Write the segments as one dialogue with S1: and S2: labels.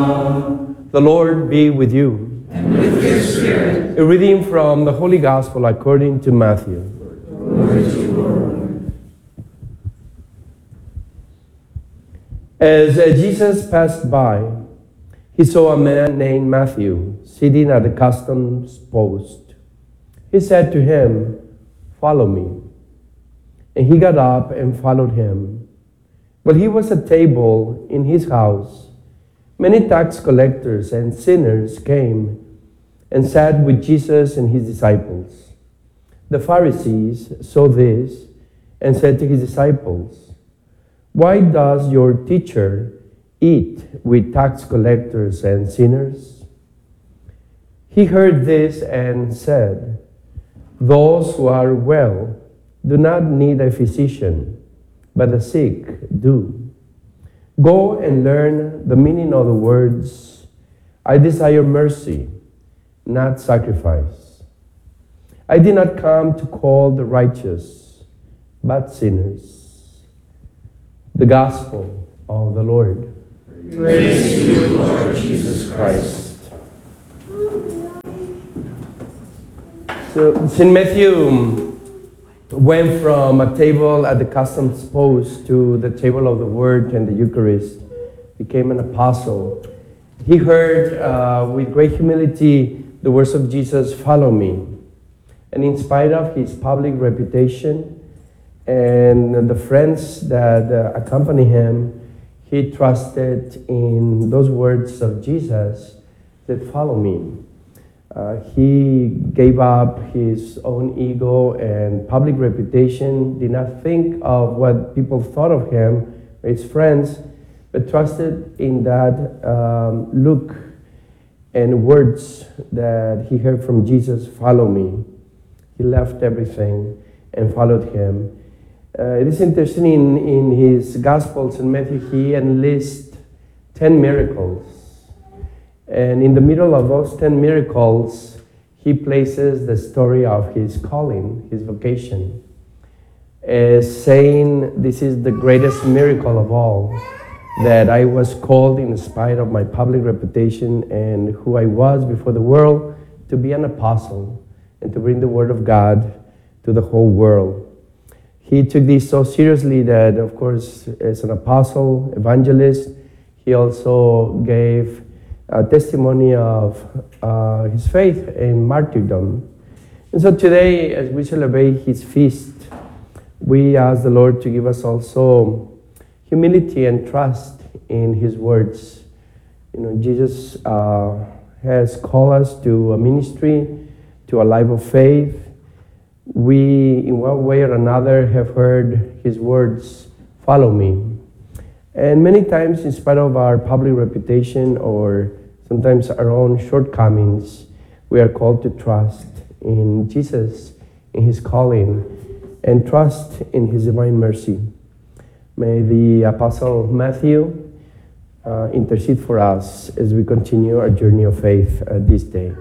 S1: The Lord be with you.
S2: And with your spirit.
S1: A reading from the Holy Gospel according to Matthew.
S2: Glory to you, Lord.
S1: As Jesus passed by, he saw a man named Matthew sitting at the customs post. He said to him, "Follow me." And he got up and followed him. While he was at table in his house, many tax collectors and sinners came and sat with Jesus and his disciples. The Pharisees saw this and said to his disciples, "Why does your teacher eat with tax collectors and sinners?" He heard this and said, "Those who are well do not need a physician, but the sick do. Go and learn the meaning of the words, 'I desire mercy, not sacrifice.' I did not come to call the righteous, but sinners." The Gospel of the Lord.
S2: Praise to you, Lord Jesus Christ.
S1: So St. Matthew went from a table at the customs post to the table of the Word and the Eucharist, became an apostle. He heard with great humility the words of Jesus, "Follow me." And in spite of his public reputation and the friends that accompany him, he trusted in those words of Jesus that "Follow me." He gave up his own ego and public reputation, did not think of what people thought of him, his friends, but trusted in that look and words that he heard from Jesus, "Follow me." He left everything and followed him. It is interesting in his Gospels in Matthew, he enlists 10 miracles. And in the middle of those 10 miracles, he places the story of his calling, his vocation, as saying, "This is the greatest miracle of all, that I was called in spite of my public reputation and who I was before the world to be an apostle and to bring the word of God to the whole world." He took this so seriously that, of course, as an apostle, evangelist, he also gave a testimony of his faith in martyrdom. And so today, as we celebrate his feast, we ask the Lord to give us also humility and trust in his words. You know, Jesus has called us to a ministry, to a life of faith. We, in one way or another, have heard his words, "Follow me." And many times, in spite of our public reputation or sometimes our own shortcomings, we are called to trust in Jesus, in his calling, and trust in his divine mercy. May the Apostle Matthew intercede for us as we continue our journey of faith this day.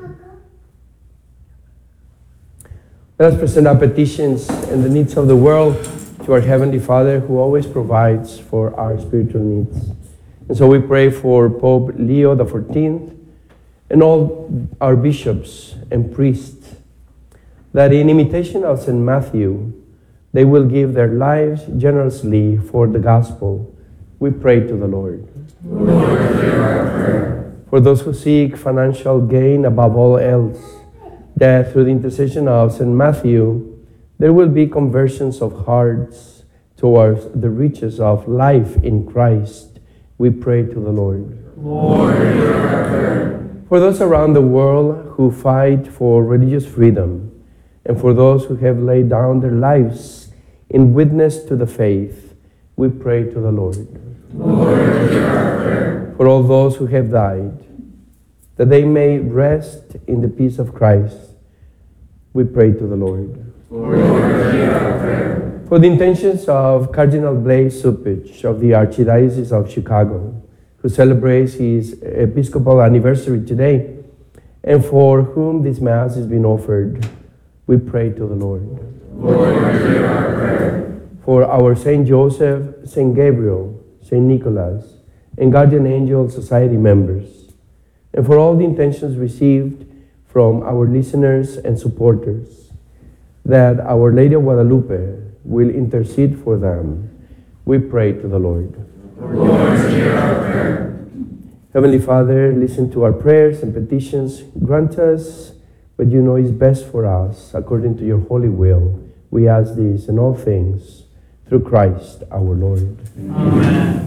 S1: Let us present our petitions and the needs of the world to our Heavenly Father, who always provides for our spiritual needs. And so we pray for Pope Leo XIV and all our bishops and priests, that in imitation of St. Matthew, they will give their lives generously for the gospel. We pray to the Lord.
S2: Lord, hear our prayer.
S1: For those who seek financial gain above all else, that through the intercession of St. Matthew, there will be conversions of hearts towards the riches of life in Christ. We pray to the Lord.
S2: Lord, hear our prayer.
S1: For those around the world who fight for religious freedom, and for those who have laid down their lives in witness to the faith, we pray to the Lord.
S2: Lord, hear our prayer.
S1: For all those who have died, that they may rest in the peace of Christ, we pray to the Lord.
S2: Lord, hear our prayer.
S1: For the intentions of Cardinal Blaise Cupich of the Archdiocese of Chicago, who celebrates his Episcopal anniversary today, and for whom this Mass is being offered, we pray to the Lord.
S2: Lord, hear our prayer.
S1: For our Saint Joseph, Saint Gabriel, Saint Nicholas, and Guardian Angel Society members, and for all the intentions received from our listeners and supporters, that Our Lady of Guadalupe will intercede for them. We pray to the Lord.
S2: Lord, hear our prayer.
S1: Heavenly Father, listen to our prayers and petitions. Grant us what you know is best for us, according to your holy will. We ask this in all things through Christ our Lord.
S2: Amen.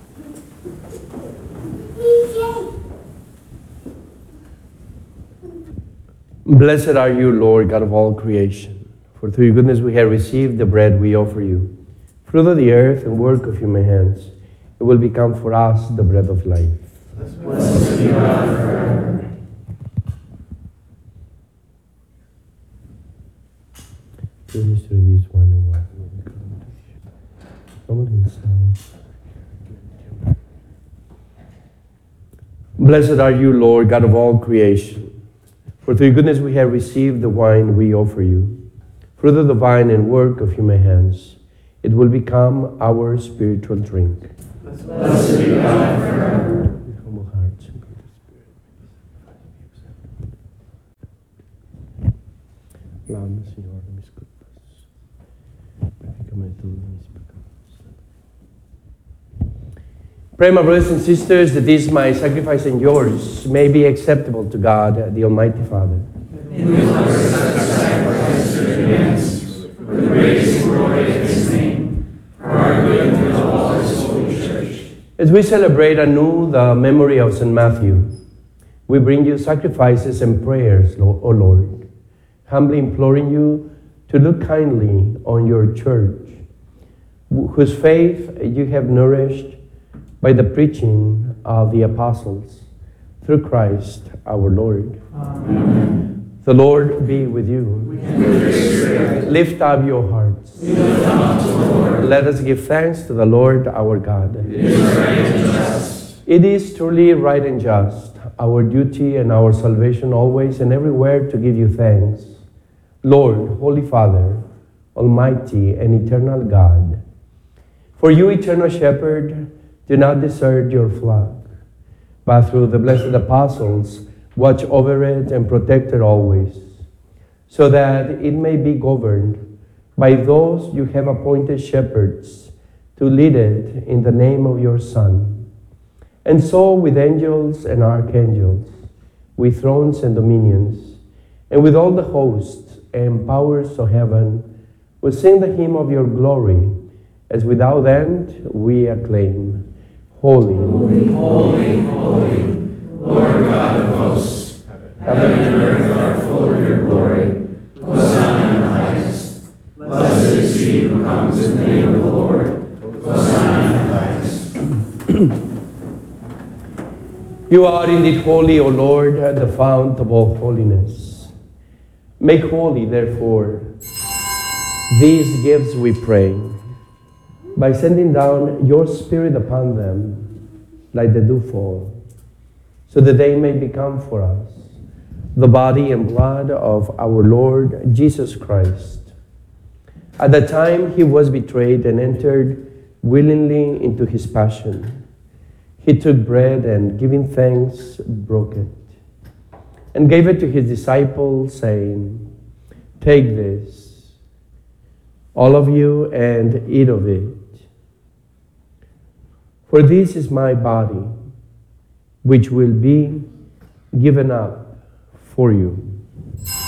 S1: Blessed are you, Lord, God of all creation. For through your goodness we have received the bread we offer you. Fruit of the earth and work of human hands, it will become for us the bread of life.
S2: Blessed be God forever.
S1: Minister this wine and water. Humble himself. Blessed are you, Lord, God of all creation. For through your goodness we have received the wine we offer you. Fruit of the vine and work of human hands, it will become our spiritual drink.
S2: Blessed be God forever.
S1: With humble hearts and good spirit. Lávame, Señor, de mis culpas. Purifícame de todos mis pecados. Pray, my brothers and sisters, that this my sacrifice and yours may be acceptable to God, the Almighty Father.
S2: In the sacrifice of your hands, for the praise and glory of his name, for our good and for the whole of his holy church.
S1: As we celebrate anew the memory of St. Matthew, we bring you sacrifices and prayers, O Lord, humbly imploring you to look kindly on your church, whose faith you have nourished by the preaching of the apostles, through Christ our Lord.
S2: Amen.
S1: The Lord be with you.
S2: And with your spirit,
S1: Lift up your hearts.
S2: we lift them up to the Lord.
S1: Let us give thanks to the Lord our God.
S2: It is right and just.
S1: It is truly right and just, our duty and our salvation always and everywhere to give you thanks. Lord, Holy Father, Almighty and eternal God, for you, eternal Shepherd, do not desert your flock, but through the blessed apostles, watch over it and protect it always, so that it may be governed by those you have appointed shepherds to lead it in the name of your Son. And so with angels and archangels, with thrones and dominions, and with all the hosts and powers of heaven, we sing the hymn of your glory, as without end we acclaim. Holy,
S2: Holy, holy, holy, Lord God of hosts, heaven and earth are full of your glory. Hosanna in the highest. Blessed is he who comes in the name of the Lord. Hosanna in the highest.
S1: you are indeed holy, O Lord, the fount of all holiness. Make holy, therefore, these gifts, we pray, by sending down your Spirit upon them like the dewfall, so that they may become for us the body and blood of our Lord Jesus Christ. At the time he was betrayed and entered willingly into his passion, he took bread and, giving thanks, broke it, and gave it to his disciples, saying, "Take this, all of you, and eat of it. For this is my body, which will be given up for you."